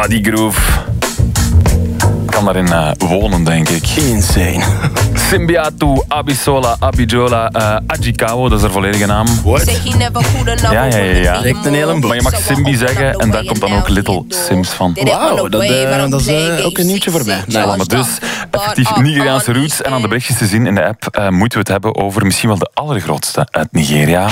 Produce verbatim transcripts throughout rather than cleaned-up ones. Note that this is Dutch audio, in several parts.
Ah, die groove. Ik kan daarin uh, wonen, denk ik. Insane. Simbiatu, Abisola, Abijola, uh, Ajikawo, dat is haar volledige naam. What? Ja, ja, ja. ja. Lijkt een hele boek. Maar je mag Simbi zeggen en daar komt dan ook Little Sims van. Wauw, dat, uh, dat is uh, ook een nieuwtje voorbij. Ja, maar dus effectief Nigeriaanse roots. En aan de berichtjes te zien in de app uh, moeten we het hebben over misschien wel de allergrootste uit Nigeria.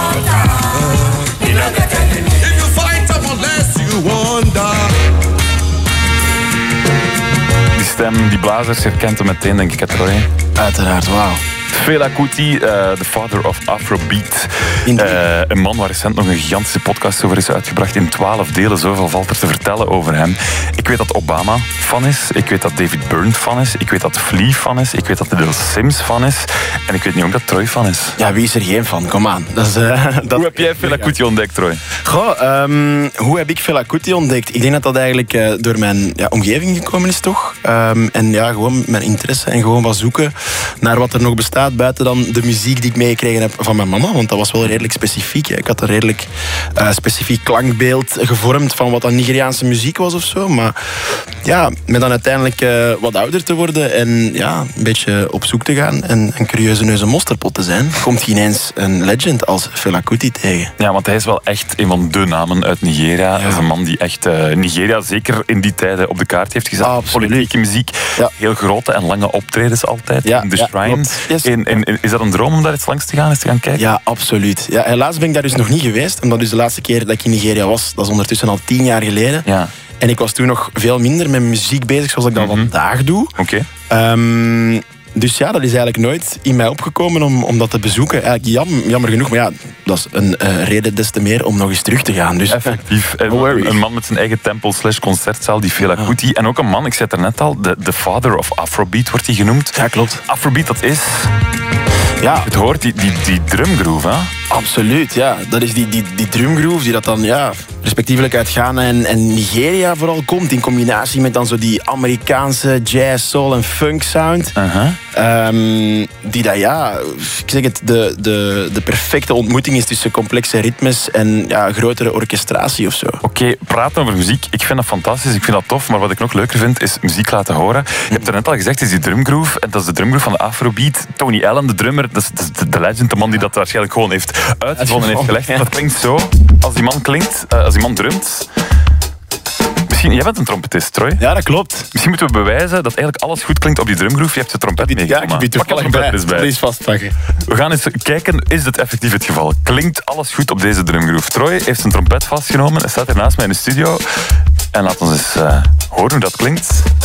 Die stem, die blazers, herkent hem meteen, denk ik, het Troy. Uiteraard, wauw. Fela Kuti, the uh, father of Afrobeat. Uh, een man waar recent nog een gigantische podcast over is uitgebracht in twaalf delen. Zoveel valt er te vertellen over hem. Ik weet dat Obama fan is. Ik weet dat David Byrne fan is. Ik weet dat Flea fan is. Ik weet dat Little Sims fan is. En ik weet niet ook dat Troy fan is. Ja, wie is er geen fan? Kom aan. Dat is, uh, dat... Hoe heb jij Fela Kuti ontdekt, Troy? Goh, um, hoe heb ik Fela Kuti ontdekt? Ik denk dat dat eigenlijk uh, door mijn ja, omgeving gekomen is, toch? Um, en ja, gewoon mijn interesse en gewoon wat zoeken naar wat er nog bestaat buiten dan de muziek die ik meegekregen heb van mijn mama. Want dat was wel redelijk specifiek. Hè. Ik had een redelijk uh, specifiek klankbeeld gevormd van wat dan Nigeriaanse muziek was of zo. Maar ja, met dan uiteindelijk uh, wat ouder te worden en ja, een beetje op zoek te gaan en een curieuze neus en mosterpot te zijn, komt je ineens een legend als Fela Kuti tegen. Ja, want hij is wel echt een van de namen uit Nigeria. Ja. Dat is een man die echt uh, Nigeria zeker in die tijden op de kaart heeft gezet. Absoluut. Politieke muziek, ja. Heel grote en lange optredens altijd ja, in de ja, Shrine. Yes. In, in, in, is dat een droom om daar eens langs te gaan, eens te gaan kijken? Ja, absoluut. Ja, helaas ben ik daar dus nog niet geweest. En dat is de laatste keer dat ik in Nigeria was. Dat is ondertussen al tien jaar geleden. Ja. En ik was toen nog veel minder met muziek bezig, zoals ik dat mm-hmm. vandaag doe. Oké. Okay. Um, Dus ja, dat is eigenlijk nooit in mij opgekomen om, om dat te bezoeken. Eigenlijk jam, jammer genoeg, maar ja, dat is een uh, reden des te meer om nog eens terug te gaan. Dus, effectief. Een, een man met zijn eigen tempel slash concertzaal, die Fela Kuti. Ja. En ook een man, ik zei het er net al, de, de father of Afrobeat wordt hij genoemd. Ja, klopt. Afrobeat, dat is... Ja. Het hoort, die, die, die drumgroove, hè? Absoluut, ja. Dat is die, die, die drumgroove die dat dan, ja, respectievelijk uit Ghana en, en Nigeria vooral komt. In combinatie met dan zo die Amerikaanse jazz, soul en funk sound. Uh-huh. Um, die dat, ja, ik zeg het, de, de, de perfecte ontmoeting is tussen complexe ritmes en ja, grotere orchestratie of zo. Oké, okay, praten over muziek. Ik vind dat fantastisch, ik vind dat tof. Maar wat ik nog leuker vind, is muziek laten horen. Je hebt er net al gezegd, het is die drumgroove. En dat is de drumgroove van de Afrobeat. Tony Allen, de drummer, dat is de, de legend, de man die dat waarschijnlijk gewoon heeft uitgevonden en heeft gelegd. Ja. Dat klinkt zo. Als die man klinkt, uh, als die man drumt... Misschien, jij bent een trompetist, Troy. Ja, dat klopt. Misschien moeten we bewijzen dat eigenlijk alles goed klinkt op die drumgroove. Je hebt de trompet meegenomen. Ja, ik bied toevallig bij. Eens bij. Please vastpakken. We gaan eens kijken, is dit effectief het geval? Klinkt alles goed op deze drumgroove? Troy heeft zijn trompet vastgenomen. Hij staat hier naast mij in de studio. En laat ons eens uh, horen hoe dat klinkt.